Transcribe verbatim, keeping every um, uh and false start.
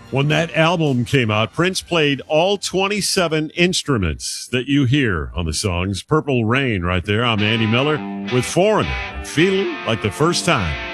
When that album came out, Prince played all twenty-seven instruments that you hear on the songs. Purple Rain right there. I'm Andy Miller with Foreigner. Feeling like the first time.